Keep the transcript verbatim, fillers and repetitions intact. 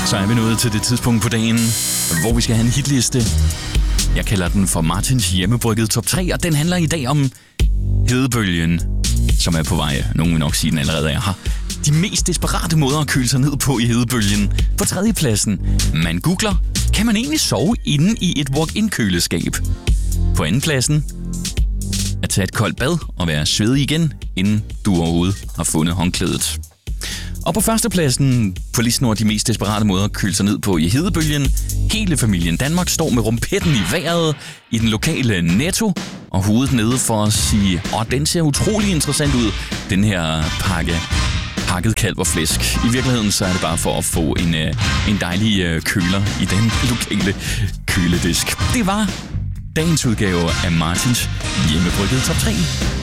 Så er vi nået til det tidspunkt på dagen, hvor vi skal have en hitliste. Jeg kalder den for Martins hjemmebryggede top tre, og den handler i dag om hedebølgen, som er på vej. Nogen vil nok sige, den allerede er her. De mest desperate måder at køle sig ned på i hedebølgen. På tredjepladsen, man googler, kan man egentlig sove inde i et walk-in-køleskab? På andenpladsen, at tage et koldt bad og være svedig igen, inden du overhovedet har fundet håndklædet. Og på førstepladsen på listen over de mest desperate måder at køle sig ned på i hedebølgen. Hele familien Danmark står med rumpetten i vejret i den lokale Netto og hovedet nede for at sige, åh, den ser utrolig interessant ud, den her pakke pakket kalv og flæsk. I virkeligheden så er det bare for at få en, en dejlig køler i den lokale køledisk. Det var dagens udgave af Martins hjemmebryggede top tre.